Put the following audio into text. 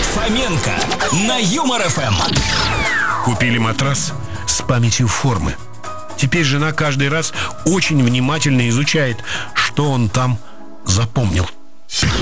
Фоменко на Юмор ФМ. Купили матрас с памятью формы. Теперь жена каждый раз очень внимательно изучает, что он там запомнил.